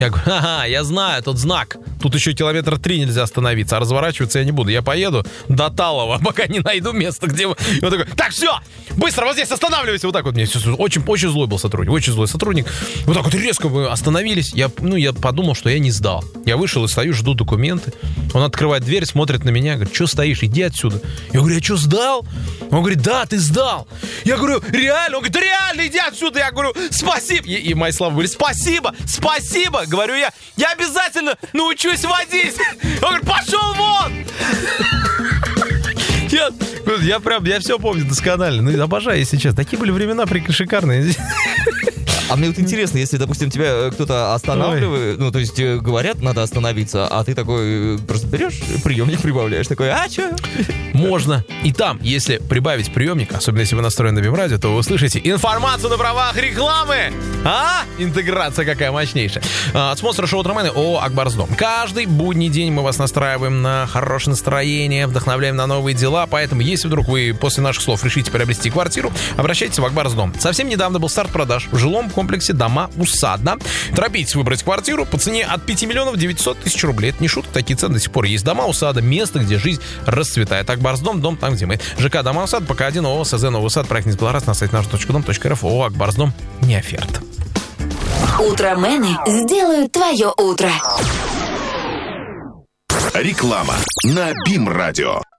Я говорю, ага, я знаю, тот знак. Тут еще 3 километра нельзя остановиться, а разворачиваться я не буду. Я поеду до Талова, пока не найду место, где... И он такой, так, все, быстро, вот здесь останавливайся. Вот так вот мне. Очень злой был сотрудник, очень злой сотрудник. Вот так вот резко мы остановились. Я подумал, что я не сдал. Я вышел и стою, жду документы. Он открывает дверь, смотрит на меня, говорит, что стоишь, иди отсюда. Я говорю, я что, сдал? Он говорит, да, ты сдал. Я говорю, реально? Он говорит, да реально, иди отсюда. Я говорю, спасибо. И мои слова были, спасибо. Говорю я обязательно научусь водить. Он говорит, пошел вон. Я все помню досконально. Ну, обожаю, если честно. Такие были времена шикарные. А мне вот интересно, если, допустим, тебя кто-то останавливает, ну, то есть говорят, надо остановиться, а ты такой просто берешь, приемник прибавляешь, такой, а что? Можно. И там, если прибавить приемник, особенно если вы настроены на Бимрадио, то вы услышите информацию на правах рекламы. А? Интеграция какая мощнейшая. Спонсор шоу «Утромены» ООО «Акбарс Дом». Каждый будний день мы вас настраиваем на хорошее настроение, вдохновляем на новые дела, поэтому если вдруг вы после наших слов решите приобрести квартиру, обращайтесь в «Акбарс Дом». Совсем недавно был старт продаж в жилом комплексе «Дома Усадьба». Торопитесь выбрать квартиру по цене от 5 миллионов 900 тысяч рублей. Это не шутка, такие цены до сих пор есть. «Дома Усадьба» — место, где жизнь расцветает. «Акбарс Дом» — дом там, где мы. ЖК «Дома Усадьба», ПК-1, ООО «СЗ Новый Сад», проект не сглорас на сайте наш.дом.рф. ООО «Акбарс Дом» не оферт. Утромены сделают твое утро. Реклама на Бимрадио.